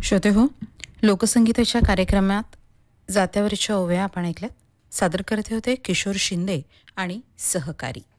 श्रोते हो, लोकसंगीताच्या कार्यक्रमात जात्यावरच्या ओव्या आपण ऐकल्यात. सादर करते होते किशोर शिंदे आणि सहकारी.